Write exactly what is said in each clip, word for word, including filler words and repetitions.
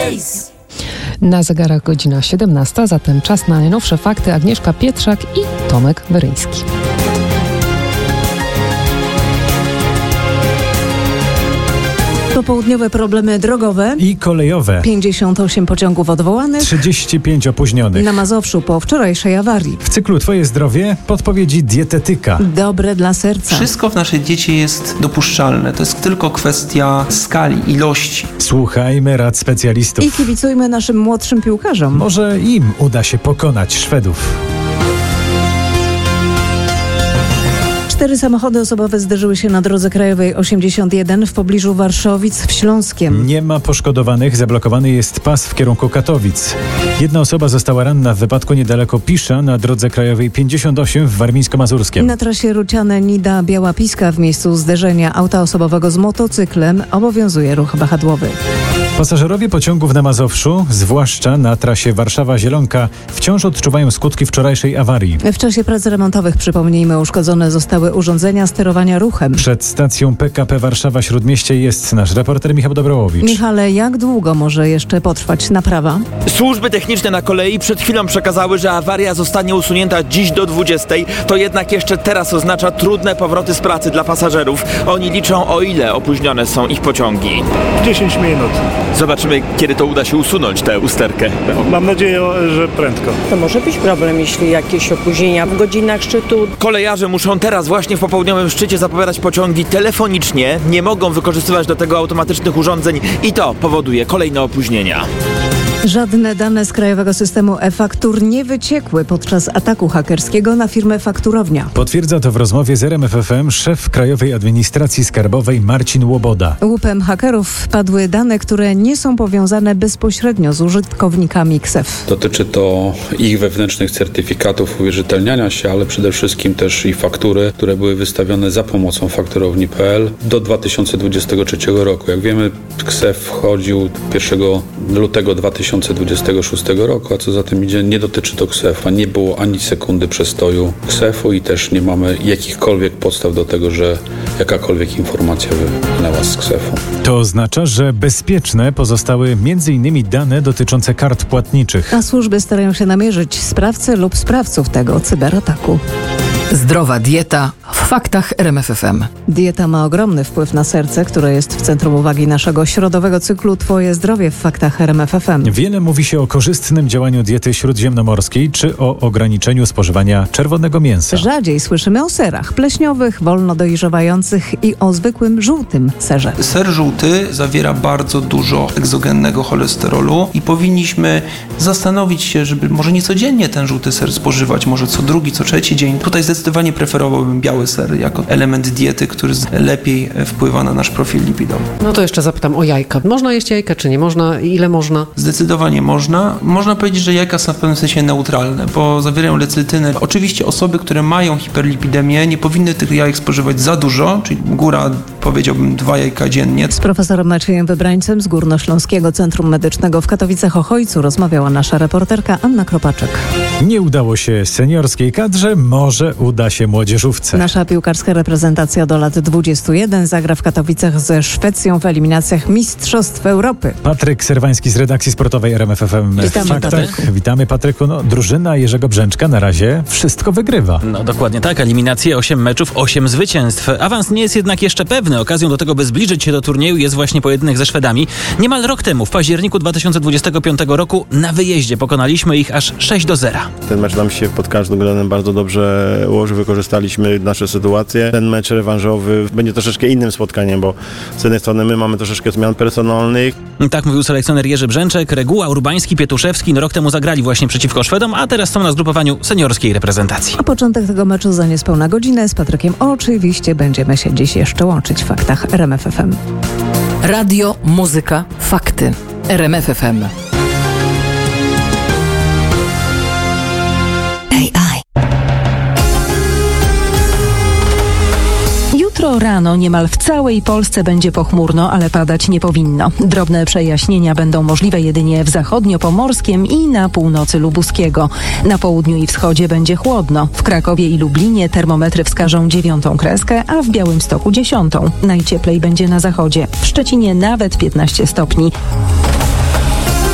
Face. Na zegarach godzina siedemnasta, zatem czas na najnowsze fakty. Agnieszka Pietrzak i Tomek Weryński. Popołudniowe problemy drogowe i kolejowe. pięćdziesiąt osiem pociągów odwołanych. trzydzieści pięć opóźnionych. Na Mazowszu po wczorajszej awarii. W cyklu Twoje zdrowie podpowiedzi dietetyka. Dobre dla serca. Wszystko w naszej diecie jest dopuszczalne. To jest tylko kwestia skali, ilości. Słuchajmy rad specjalistów. I kibicujmy naszym młodszym piłkarzom. Może im uda się pokonać Szwedów. Cztery samochody osobowe zderzyły się na drodze krajowej osiemdziesiąt jeden w pobliżu Warszowic w Śląskiem. Nie ma poszkodowanych, zablokowany jest pas w kierunku Katowic. Jedna osoba została ranna w wypadku niedaleko Pisza na drodze krajowej pięćdziesiąt osiem w Warmińsko-Mazurskiem. Na trasie Ruciane-Nida-Biała Piska w miejscu zderzenia auta osobowego z motocyklem obowiązuje ruch wahadłowy. Pasażerowie pociągów na Mazowszu, zwłaszcza na trasie Warszawa-Zielonka, wciąż odczuwają skutki wczorajszej awarii. W czasie prac remontowych, przypomnijmy, uszkodzone zostały urządzenia sterowania ruchem. Przed stacją P K P Warszawa-Śródmieście jest nasz reporter Michał Dobrołowicz. Michale, jak długo może jeszcze potrwać naprawa? Służby techniczne na kolei przed chwilą przekazały, że awaria zostanie usunięta dziś do dwudziestej. To jednak jeszcze teraz oznacza trudne powroty z pracy dla pasażerów. Oni liczą, o ile opóźnione są ich pociągi. dziesięć minut. Zobaczymy, kiedy to uda się usunąć tę usterkę. Mam nadzieję, że prędko. To może być problem, jeśli jakieś opóźnienia w godzinach szczytu. Kolejarze muszą teraz właśnie w popołudniowym szczycie zapowiadać pociągi telefonicznie. Nie mogą wykorzystywać do tego automatycznych urządzeń i to powoduje kolejne opóźnienia. Żadne dane z krajowego systemu e-faktur nie wyciekły podczas ataku hakerskiego na firmę Fakturownia. Potwierdza to w rozmowie z R M F F M szef Krajowej Administracji Skarbowej Marcin Łoboda. Łupem hakerów wpadły dane, które nie są powiązane bezpośrednio z użytkownikami K S E F. Dotyczy to ich wewnętrznych certyfikatów uwierzytelniania się, ale przede wszystkim też i faktury, które były wystawione za pomocą fakturowni kropka p l do dwa tysiące dwudziestego trzeciego roku. Jak wiemy, K S E F wchodził pierwszego lutego dwa tysiące dwudziestego szóstego roku, a co za tym idzie, nie dotyczy to K S E F a. Nie było ani sekundy przestoju K S E F u i też nie mamy jakichkolwiek podstaw do tego, że jakakolwiek informacja wypłynęła z K S E F u. To oznacza, że bezpieczne pozostały między innymi dane dotyczące kart płatniczych. A służby starają się namierzyć sprawcę lub sprawców tego cyberataku. Zdrowa dieta w faktach R M F F M. Dieta ma ogromny wpływ na serce, które jest w centrum uwagi naszego środowego cyklu Twoje zdrowie w faktach R M F F M. Wiele mówi się o korzystnym działaniu diety śródziemnomorskiej czy o ograniczeniu spożywania czerwonego mięsa. Rzadziej słyszymy o serach pleśniowych, wolno dojrzewających i o zwykłym żółtym serze. Ser żółty zawiera bardzo dużo egzogennego cholesterolu i powinniśmy zastanowić się, żeby może nie codziennie ten żółty ser spożywać, może co drugi, co trzeci dzień. Tutaj zdecydowanie preferowałbym biały ser jako element diety, który lepiej wpływa na nasz profil lipidowy. No to jeszcze zapytam o jajka. Można jeść jajka, czy nie można? Ile można? Zdecydowanie można. Można powiedzieć, że jajka są w pewnym sensie neutralne, bo zawierają lecytynę. Oczywiście osoby, które mają hiperlipidemię, nie powinny tych jajek spożywać za dużo, czyli góra, powiedziałbym, dwa jajka dziennie. Z profesorem Maciejem Wybrańcem z Górnośląskiego Centrum Medycznego w Katowicach-Ochojcu rozmawiała nasza reporterka Anna Kropaczek. Nie udało się seniorskiej kadrze, może uda się młodzieżówce. Nasza piłkarska reprezentacja do lat dwudziestu jeden zagra w Katowicach ze Szwecją w eliminacjach Mistrzostw Europy. Patryk Serwański z redakcji sportowej R M F F M. Witamy, Faktach. Patryku. Witamy, Patryku. No, drużyna Jerzego Brzęczka na razie wszystko wygrywa. No dokładnie tak. Eliminacje, osiem meczów, osiem zwycięstw. Awans nie jest jednak jeszcze pewny. Okazją do tego, by zbliżyć się do turnieju, jest właśnie pojedynek ze Szwedami. Niemal rok temu, w październiku dwa tysiące dwudziestego piątego roku, na wyjeździe pokonaliśmy ich aż sześć do zera. Ten mecz nam się pod każdym względem bardzo dobrze ułożył. Wykorzystaliśmy nasze sytuacje. Ten mecz rewanżowy będzie troszeczkę innym spotkaniem, bo z jednej strony my mamy troszeczkę zmian personalnych. Tak mówił selekcjoner Jerzy Brzęczek. Reguła, Urbański, Pietuszewski no rok temu zagrali właśnie przeciwko Szwedom, a teraz są na zgrupowaniu seniorskiej reprezentacji. A początek tego meczu za niespełna godzinę. Z Patrykiem oczywiście będziemy się dziś jeszcze łączyć w faktach R M F F M. Radio, muzyka, fakty. R M F F M. Jutro rano niemal w całej Polsce będzie pochmurno, ale padać nie powinno. Drobne przejaśnienia będą możliwe jedynie w zachodnio-pomorskim i na północy lubuskiego. Na południu i wschodzie będzie chłodno. W Krakowie i Lublinie termometry wskażą dziewiątą kreskę, a w Białymstoku dziesiątą. Najcieplej będzie na zachodzie. W Szczecinie nawet piętnaście stopni.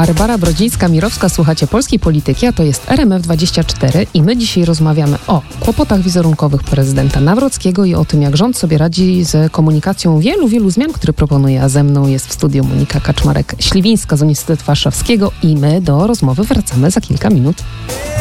Barbara Brodzińska-Mirowska, słuchacie Polskiej Polityki, a to jest R M F dwadzieścia cztery i my dzisiaj rozmawiamy o kłopotach wizerunkowych prezydenta Nawrockiego i o tym, jak rząd sobie radzi z komunikacją wielu, wielu zmian, które proponuje. A ze mną jest w studiu Monika Kaczmarek-Śliwińska z Uniwersytetu Warszawskiego i my do rozmowy wracamy za kilka minut.